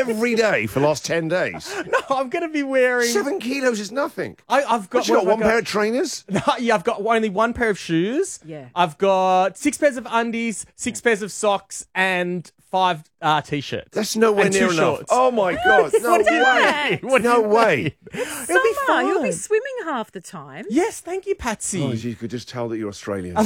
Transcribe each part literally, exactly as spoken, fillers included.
every day for the last ten days. No, I'm going to be wearing... Seven kilos is nothing. I, I've got... What, you got what one have I pair of trainers? No, yeah, I've got only one pair of shoes. Yeah. I've got six pairs of undies, six pairs of socks, and five uh, T-shirts. That's nowhere and near two enough. shorts. Oh, my God. No What do you way. mean? What do No you way. mean? It'll be Summer, fun. you'll be swimming half the time. Yes, thank you, Patsy. Oh, you could just tell that you're Australian.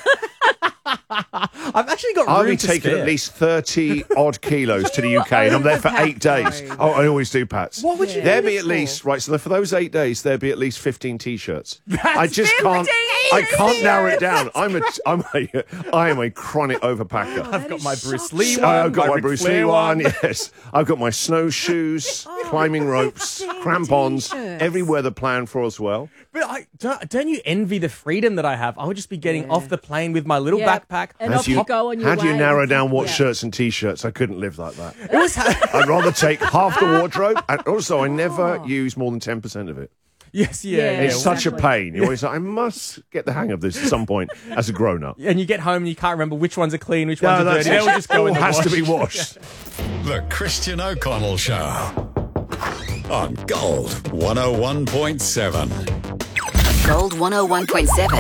I've actually got room I'll be to taking spare. at least thirty odd kilos to the U K, and I'm there for eight days. overpacked, Oh, I always do, Pats. What would you There do be this at for? least right. So for those eight days, there'd be at least fifteen T-shirts. That's I just can't. I fifteen can't narrow it down. I'm a. I'm a. I am a chronic overpacker. I've got my Bruce Lee So one. I've got my, Ric Bruce Flair Lee one. Yes, I've got my snowshoes, climbing ropes, crampons, T-shirts. every weather plan for as well. But I, don't, don't you envy the freedom that I have? I would just be getting Yeah. off the plane with my little Yeah. backpack. And How off do you, go on your How do you way. narrow down what Yeah. shirts and T-shirts? I couldn't live like that. It was I'd rather take half the wardrobe, and also I never use more than ten percent of it. yes, yeah, Yeah, yeah. It's such a exactly. pain. You're always like, I must get the hang of this at some point as a grown-up. And you get home and you can't remember which ones are clean, which No, ones are that's dirty. it. They'll just go All in the has to wash. be washed. The Christian O'Connell Show on Gold one oh one point seven. Gold one oh one point seven.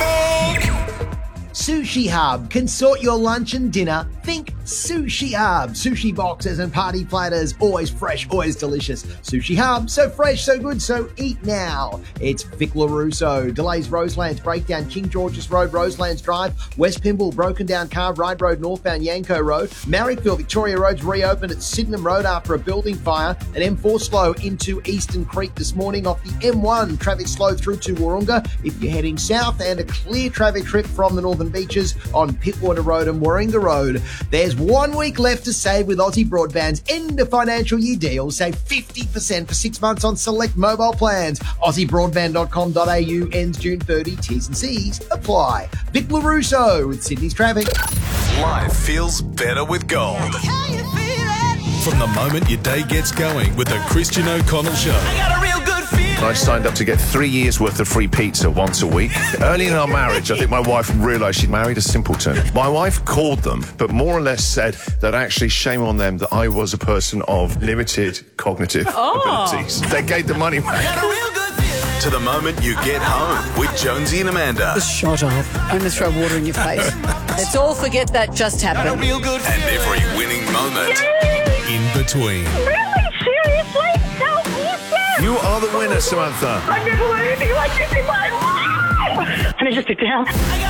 Sushi Hub can sort your lunch and dinner. Think Sushi Hub. Sushi boxes and party platters, always fresh, always delicious. Sushi Hub, so fresh, so good, so eat now. It's Vic LaRusso. Delays Roselands Breakdown, King George's Road, Roselands Drive, West Pymble, Broken Down Carve Ride Road, northbound Yanko Road. Marrickville, Victoria Road's reopened at Sydenham Road after a building fire. And M four slow into Eastern Creek this morning off the M one. Traffic slow through to Warunga if you're heading south, and a clear traffic trip from the Northern Beaches on Pittwater Road and Warringah Road. There's one week left to save with Aussie Broadband's end of financial year deal. Save fifty percent for six months on select mobile plans. aussie broadband dot com dot a u ends June thirtieth. T's and C's apply. Vic LaRusso with Sydney's traffic. Life feels better with Gold. From the moment your day gets going with the Christian O'Connell Show. I signed up to get three years' worth of free pizza once a week. Early in our marriage, I think my wife realised she'd married a simpleton. My wife called them, but more or less said that actually shame on them that I was a person of limited cognitive abilities. They gave the money back. To the moment you get home with Jonesy and Amanda. Shut up. I'm going to throw water in your face. Let's all forget that just happened. And every winning moment in between. Really? Seriously? So awesome! You are the winner, Samantha. I've never learned anything like this in my life! Can I just sit down?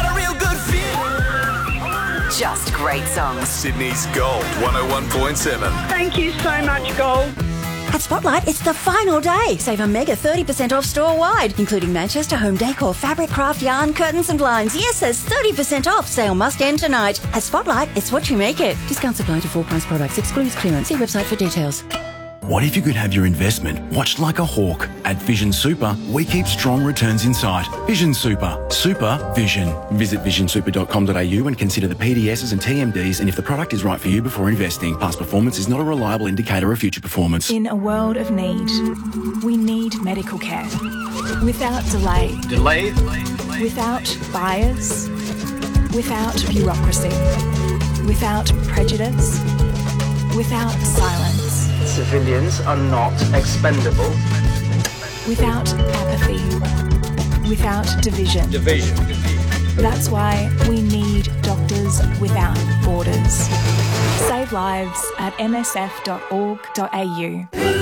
Just great songs. Sydney's Gold one oh one point seven. Thank you so much, Gold. At Spotlight, it's the final day. Save a mega thirty percent off store-wide, including Manchester home decor, fabric, craft, yarn, curtains and blinds. Yes, there's thirty percent off. Sale must end tonight. At Spotlight, it's what you make it. Discounts apply to full-price products. Excludes clearance. See website for details. What if you could have your investment watched like a hawk? At Vision Super, we keep strong returns in sight. Vision Super. Super Vision. Visit vision super dot com dot a u and consider the P D Ss and T M Ds and if the product is right for you before investing. Past performance is not a reliable indicator of future performance. In a world of need, we need medical care. Without delay. Delay. Without bias. Without bureaucracy. Without prejudice. Without silence. Civilians are not expendable. Without apathy. Without division. Division. That's why we need Doctors Without Borders. Save lives at m s f dot org dot a u.